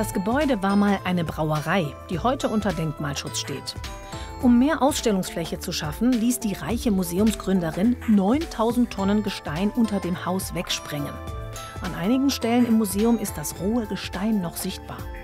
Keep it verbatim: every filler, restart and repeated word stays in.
Das Gebäude war mal eine Brauerei, die heute unter Denkmalschutz steht. Um mehr Ausstellungsfläche zu schaffen, ließ die reiche Museumsgründerin neuntausend Tonnen Gestein unter dem Haus wegsprengen. An einigen Stellen im Museum ist das rohe Gestein noch sichtbar.